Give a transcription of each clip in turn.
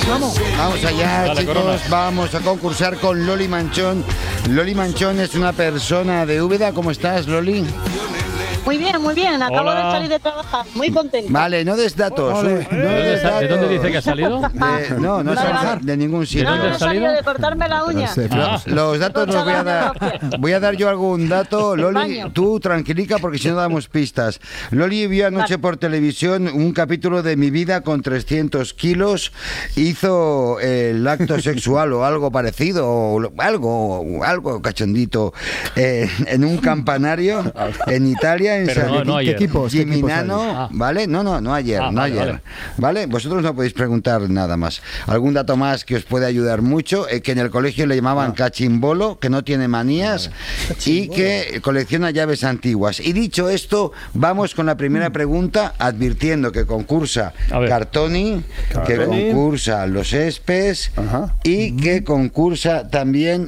Vamos allá, Dale, chicos. Corona. Vamos a concursar con Loli Manchón. Loli Manchón es una persona de Úbeda. ¿Cómo estás, Loli? Muy bien, muy bien. Acabo Hola. de salir de trabajar. Muy contenta. Vale, no des datos. Ole. No des datos. ¿De dónde dice que ha salido? No Vale, sale vale. de ningún sitio. dónde No, has he salido salido? de cortarme la uña. Ah, Los datos los voy a dar. Voy a dar yo algún dato. Loli, Baño. tú tranquilica porque si no damos pistas. Loli vio anoche por televisión un capítulo de Mi vida con 300 kilos. Hizo el acto sexual o algo parecido, o algo cachondito, en un campanario en Italia, en Pero no ayer. ¿Qué equipos hay? Gimignano, ¿vale? No ayer, Ah, no vale, ayer. vale. ¿Vale? Vosotros no podéis preguntar nada más. Algún dato más que os puede ayudar mucho, que en el colegio le llamaban cachimbolo, que no tiene manías y que colecciona llaves antiguas. Y dicho esto, vamos con la primera pregunta, advirtiendo que concursa A ver. Cartoni, que concursa Los Espes y que concursa también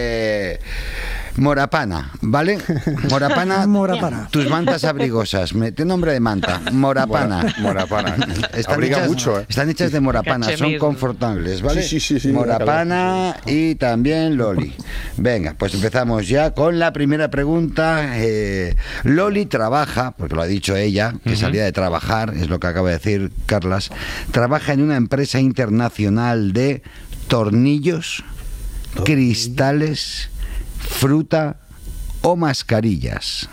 Morapana, ¿vale? Morapana, Morapana. tus mantas abrigosas, tiene nombre de manta, Morapana. Morapana. Están Abriga hechas, mucho, ¿eh? están hechas de morapana, son Cachemir. confortables, ¿vale? Sí, Morapana y también Loli. Venga, pues empezamos ya con la primera pregunta. Loli trabaja, porque lo ha dicho ella, que salía de trabajar, es lo que acaba de decir Carlas, trabaja en una empresa internacional de tornillos, cristales, fruta o mascarillas.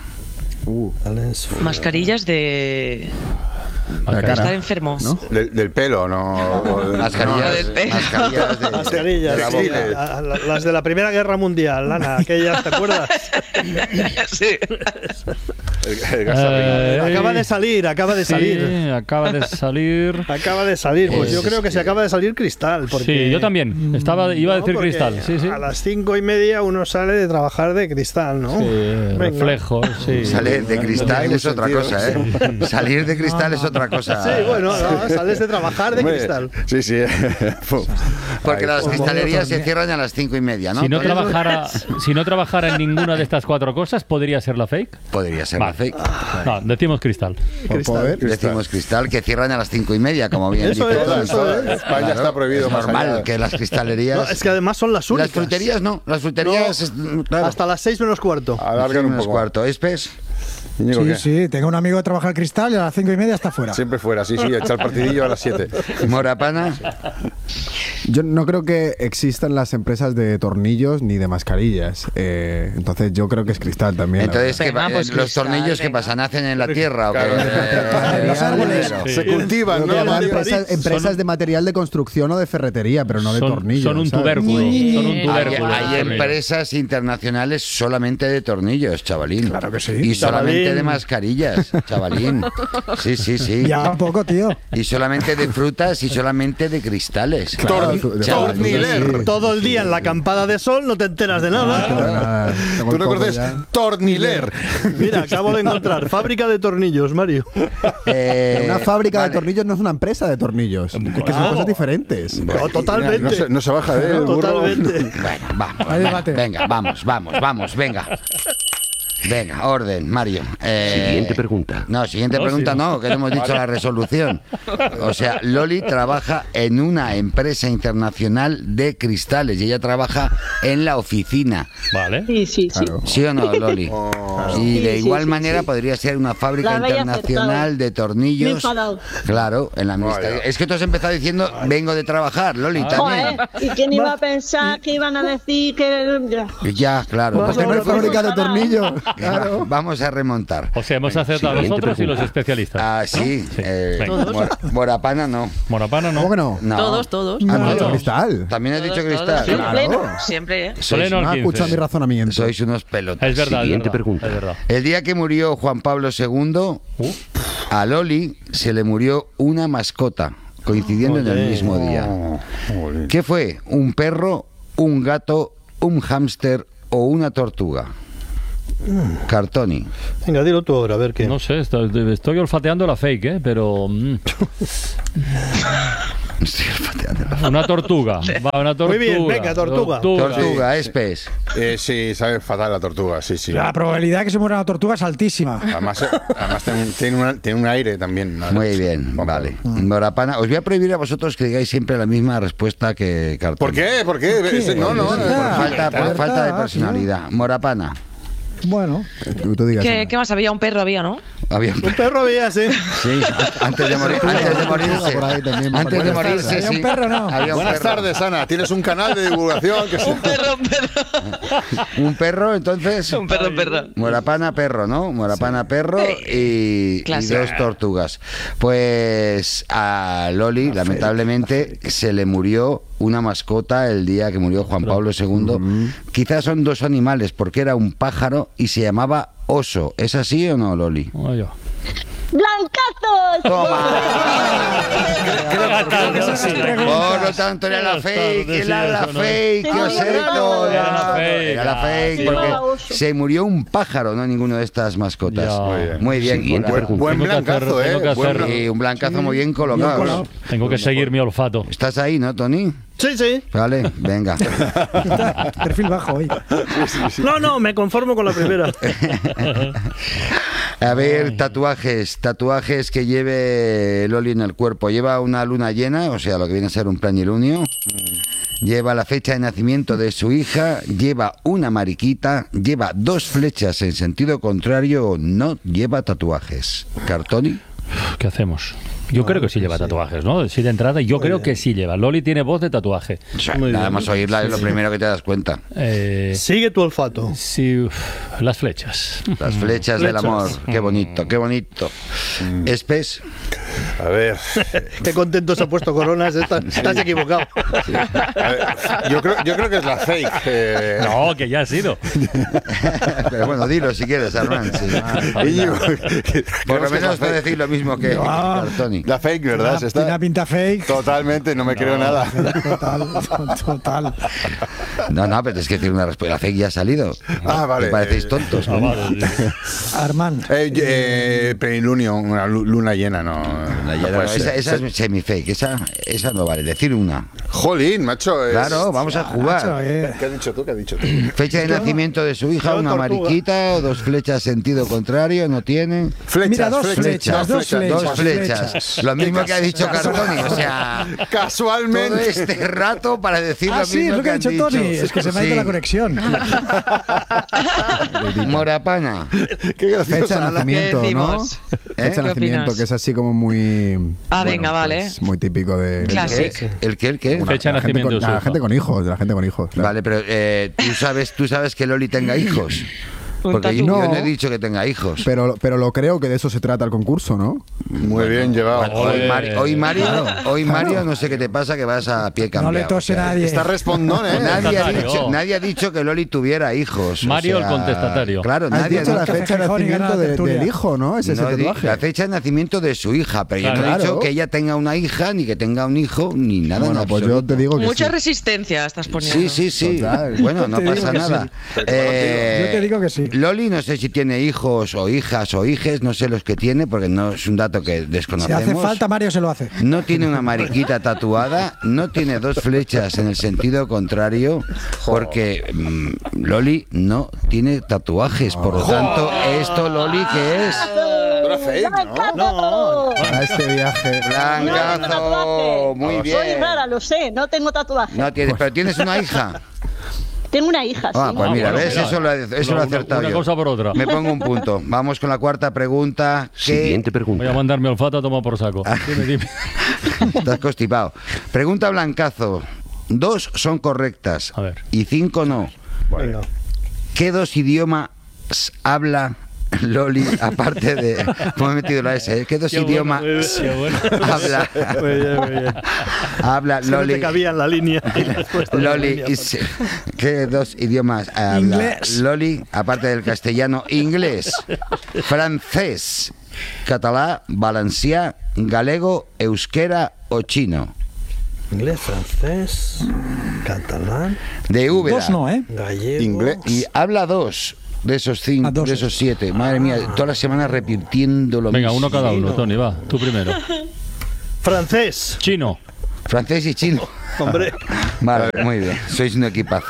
Mascarillas de La cara. estar enfermo. ¿No? Del pelo, ¿no? Mascarillas, del pelo. mascarillas de Mascarillas, la sí, boca. las de la Primera Guerra Mundial, Lana, aquellas, ¿te acuerdas? Sí. El gas Acaba de salir, acaba de salir. Sí, acaba de salir. Acaba de salir, pues yo creo que se acaba de salir Cristal. Porque, Sí, yo también. Iba a decir porque cristal. Sí, sí. A las 5:30 uno sale de trabajar de Cristal, ¿no? Sí, Venga. reflejos, sí. Salir de cristal es otra cosa, ¿eh? Salir de cristal es otra cosa. Sí, bueno, no, sales de trabajar de Cristal. Sí, sí. Porque las cristalerías se cierran a las 5:30, ¿no? Si no trabajara en ninguna de estas cuatro cosas, ¿podría ser la fake? Podría ser la Vale. fake. No, decimos cristal. Poder. Decimos cristal que cierran a las 5:30, como bien Eso dice es, Tony. eso es. España está prohibido Es más normal allá. que las cristalerías... No, es que además son las únicas. Las fruterías no, las fruterías... claro. Hasta las 6 menos cuarto. Alargan un Menos poco. cuarto. ¿Espes? Íñigo, Sí, ¿qué? sí, tengo un amigo que trabaja en Cristal y a las 5:30 está fuera. Siempre fuera, sí, echar partidillo a las 7. Morapana. Yo no creo que existan las empresas de tornillos ni de mascarillas. Entonces yo creo que es Cristal también. Entonces, ¿qué Venga, pues los cristal, tornillos que venga. pasan? ¿Nacen en la tierra o qué? Claro. Los árboles. Sí. Se cultivan, Creo que ¿no? llaman empresas de material de construcción o de ferretería, pero no de tornillos. Son un ¿sabes? tubérculo. Son un tubérculo. Hay empresas internacionales solamente de tornillos, chavalín. Claro que sí. Y solamente Chavalín. de mascarillas, chavalín. Sí, sí, sí. Ya un poco, tío. Y solamente de frutas y solamente de cristales. Torniler. Todo el día en la acampada de sol no te enteras de nada. Nada, tengo ¿Tú el no coco conoces? ya. Torniler. Mira, acabo de encontrar fábrica de tornillos, Mario. Una fábrica vale. de tornillos no es una empresa de tornillos. Es que son cosas diferentes. No, totalmente. No se baja de él, burro. Totalmente. Bueno, vamos. Hay debate. Venga, vamos, venga. Venga, orden, Mario. Siguiente pregunta. No, siguiente No, pregunta sí. no, que no hemos dicho la resolución. O sea, Loli trabaja en una empresa internacional de cristales y ella trabaja en la oficina. Vale. Sí, sí, sí. ¿Sí o no, Loli? Y de Sí, igual sí, manera sí. podría ser una fábrica La habéis internacional acertado. de Me he tornillos. enfadado. Claro, en la administración. Es que tú has empezado diciendo, vengo de trabajar, Loli, también. Joder, ¿y quién iba a pensar que iban a decir que... Ya, claro. Porque no hay fábrica de tornillos. Claro. Vamos a remontar. O sea, hemos acertado siguiente nosotros y los pregunta. especialistas. Ah, sí. Sí. Venga. Morapana no. Morapana no. ¿Cómo que no? No. Todos. Ah, no, Todos. Cristal. También has dicho Todos, cristal. todos. Claro. Pleno, siempre, ¿eh? Sois, Pleno. No ha 15. escuchado mi razonamiento. sois unos pelotas. Es verdad, Siguiente es verdad. pregunta. Es verdad. El día que murió Juan Pablo II, a Loli se le murió una mascota, coincidiendo en el mismo día. ¿Qué fue? ¿Un perro, un gato, un hámster o una tortuga? Cartoni. Venga, dilo tú ahora, a ver qué. No sé, estoy olfateando la fake, pero... Estoy olfateando. Una tortuga. Va, una tortuga. Muy bien, venga, tortuga. Tortuga, es pez. Sí, sabe fatal la tortuga, sí, sí. La probabilidad de que se muera una tortuga es altísima. Además tiene un aire también. Muy bien, vale. Morapana, os voy a prohibir a vosotros que digáis siempre la misma respuesta que Cartón. ¿Por qué? ¿Por qué? No, no. Por falta de personalidad. Morapana. Bueno, Tú digas. ¿Qué más había? Un perro había, ¿no? Había Un perro había, sí. Sí, antes de morirse. Por ahí también. Antes de Buenas morirse, tardes. sí. ¿Había un perro, no? Había un Buenas perro. tardes, Ana. Tienes un canal de divulgación que se... Un perro. Un perro, entonces. Un perro. Morapana, perro, ¿no? Morapana, perro y Clásico. 2 tortugas. Pues a Loli, lamentablemente, se le murió una mascota el día que murió Juan Pablo II. Quizás son 2 animales, porque era un pájaro y se llamaba oso. ¿Es así o no, Loli? Oye. ¡Blancazos! Por lo tanto, era la fake, era la fake, que os he dicho. Era la fake. Era la fake, Sí, porque era oso. se murió un pájaro, no ninguna de estas mascotas. Ya. Muy bien. Buen Tengo que hacer- blancazo, tengo que Buen hacer- blancazo. Y un blancazo muy bien colocado. Tengo que seguir mi olfato. ¿Estás ahí, no, Tony? Sí, sí. Vale, venga. perfil bajo hoy. No, me conformo con la primera. A ver, tatuajes que lleve Loli en el cuerpo. Lleva una luna llena, o sea, lo que viene a ser un planilunio. Lleva la fecha de nacimiento de su hija, lleva una mariquita, lleva 2 flechas en sentido contrario o no lleva tatuajes. ¿Cartoni? ¿Qué hacemos? Yo creo que sí lleva tatuajes, ¿no? Sí, de entrada, yo creo que sí lleva. Loli tiene voz de tatuaje. Nada más oírla es lo primero que te das cuenta. Sigue tu olfato. Sí, las flechas. Las flechas del amor. Qué bonito, qué bonito. Espes. A ver, Qué contento se ha puesto Coronas. Estás equivocado. a ver, yo creo que es la fake. No, que ya ha sido. Pero bueno, dilo si quieres, Armand. Sí. Íñigo, Por lo creo que es la menos puedo fake. decir lo mismo que Cartoni. La fake, ¿verdad? Se Tiene una pinta fake. Totalmente, no me creo nada. Total. No, pero es que decir una respuesta. La fake ya ha salido. Ah, vale. Me parecéis tontos. Ah, ¿no? vale, sí. Armand. Plenilunio, una luna llena, no. Ya, no no, puede ser. esa es semi-fake. Esa no vale. Decir una. Jolín, macho. Claro, vamos a Macho, jugar. ¿Qué has dicho tú? ¿Qué has dicho tú? Fecha de nacimiento de su hija, yo una tortuga. mariquita o 2 flechas sentido contrario, no tiene. Flechas, Mira, dos flechas. 2 flechas. Lo mismo que ha dicho Cartoni. O sea, todo Casualmente. este rato para decir lo Sí, mismo es lo que ha han dicho Tony. Es que se me ha ido Sí. la conexión. Morapana. Qué gracioso. Fecha de nacimiento, ¿Qué ¿no? decimos? Fecha de ¿Qué nacimiento, opinas? que es así como muy... Ah, venga, vale. Muy típico de... Claro. ¿El qué? Fecha de La gente nacimiento de su la hija. gente con hijos, de la gente con hijos. claro. Vale, pero ¿tú sabes que Loli tenga hijos? Un Porque yo tatu. no he dicho que tenga hijos. Pero lo creo que de eso se trata el concurso, ¿no? Muy bien llevado. Hoy Mario, no sé qué te pasa, que vas a pie No cambiado. le tose nadie. Está respondón, ¿eh? Nadie ha dicho que Loli tuviera hijos. o Mario, sea, el contestatario. Claro, Has nadie ha dicho la dicho. fecha de Café Gijón y nacimiento gana la tertulia. del hijo, ¿no? Ese es No, el tatuaje. la fecha de nacimiento de su hija, pero yo no he Claro. dicho que ella tenga una hija, ni que tenga un hijo, ni nada. Bueno, en pues yo absoluto. te digo que Mucha sí. resistencia estás poniendo. Sí. Total. Bueno, no Te digo pasa que nada. sí. Yo te digo que sí. Loli no sé si tiene hijos o hijas o hijes, no sé los que tiene, porque no es un dato que Si desconocemos. hace falta, Mario se lo hace. No tiene una mariquita tatuada, no tiene 2 flechas en el sentido contrario, porque Loli no tiene tatuajes. Por lo tanto, esto, Loli, ¿qué es? Era fake, ¿no? A este viaje. Blancazo, muy Soy bien. rara, lo sé, no tengo tatuaje. No tienes, pero tienes una hija. Tengo una hija, sí. Ah, pues mira, bueno, ¿ves? mira. Eso lo he acertado Una yo. cosa por otra. Me pongo un punto. Vamos con la cuarta pregunta. Siguiente Voy a mandar mi olfato a tomar por saco. Dime. Estás constipado. Pregunta Blancazo. 2 son correctas A ver. y 5 no. Venga. ¿Qué 2 idiomas habla Loli, aparte de... ¿Cómo he metido la S? ¿Qué 2 idiomas Qué bueno. habla? Muy bien, muy bien. Habla Si no Loli. te cabía en la línea. Loli, ¿qué 2 idiomas habla Inglés. Loli, aparte del castellano? Inglés, francés, catalá, valencià, galego, euskera o chino. Inglés, francés, catalán, De Úbeda. 2 no, ¿eh? gallego. Inglés. Y habla 2 de esos 5, Ah, 2. de esos 7. Madre mía, toda la semana repitiendo lo Venga, mismo. uno cada uno, Tony, va. Tú primero. Francés. Chino. Francés y chino. Hombre. Vale, muy bien. Sois un equipazo.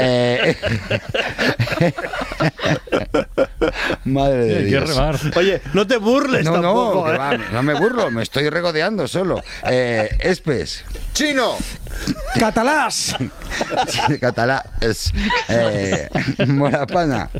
Madre de Hay que Dios. remar. Oye, no te burles No, tampoco, que ¿eh? va, no me burlo, me estoy regodeando solo. Espes. ¡Chino! Catalás. Catalá. Es, Morapana.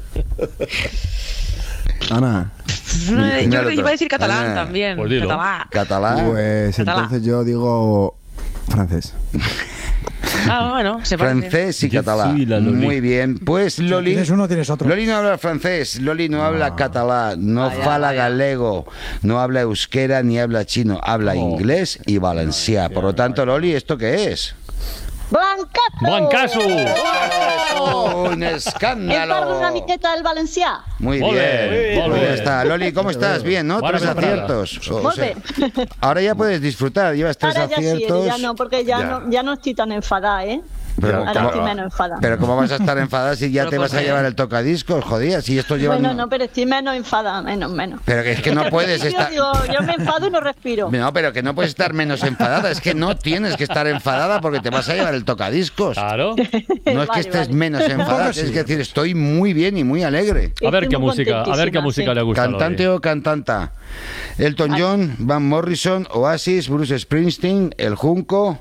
Ana, Yo creo que iba a decir catalán Ah, también. pues dilo. Catalán. Catalá. pues Catalá. entonces yo digo francés. Ah, bueno, se parece. Francés y Yo catalá. soy la Loli. Muy bien. Pues Loli. Tienes uno, tienes otro. Loli no habla francés, Loli no habla catalá, no Vaya, fala vaya. galego, no habla euskera ni habla chino, habla inglés y valencià. Por lo tanto, Loli, ¿esto qué es? Blancazo! ¡Oh, un Em parlo escándalo! una miqueta del valencià. Muy Molt bé, bien. molt Pues bé. ya está. Loli, ¿cómo estás? Bien, ¿no? Buena 3 temporada. aciertos. Molt bé. Ahora ya puedes disfrutar, llevas 3 Ahora ya sí, aciertos. ya no, porque ya no estoy tan enfadada, ¿eh? Pero, Ahora ¿cómo, estoy menos enfadada. pero ¿cómo vas a estar enfadada si ya Pero te ¿por vas a qué? llevar el tocadiscos? Jodía, si esto lleva... Bueno, no, pero estoy menos enfadada, menos. Pero que es que no puedes Yo estar... digo, yo me enfado y no respiro. No, pero que no puedes estar menos enfadada. Es que no tienes que estar enfadada porque te vas a llevar el tocadiscos. Claro. No es que Vale, estés vale. menos enfadada, tienes que decir, estoy muy bien y muy alegre. A ver Estoy qué muy música, contentísima, sí. le gusta. a Loli. ¿Cantante o cantanta? Elton John, Van Morrison, Oasis, Bruce Springsteen, El Junco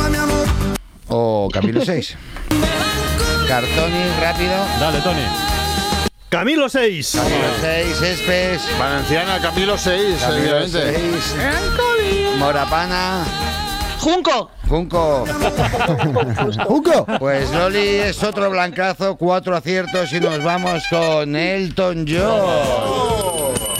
o Camilo 6. Cartoni, rápido. Dale, Tony. Camilo 6. Camilo 6, Espes. Valenciana, Camilo 6, Camilo evidentemente. 6. Morapana. ¡Junco! Junco. ¡Junco! Pues Loli es otro blancazo, 4 aciertos y nos vamos con Elton John.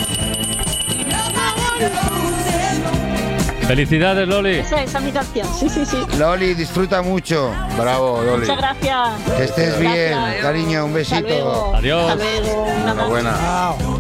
Felicidades, Loli. Esa es mi canción, sí. Loli, disfruta mucho. Bravo, Loli. Muchas gracias. Que estés bien, Gracias. cariño, un Hasta besito. luego. Adiós. Hasta luego. Un abrazo. Enhorabuena. Chao.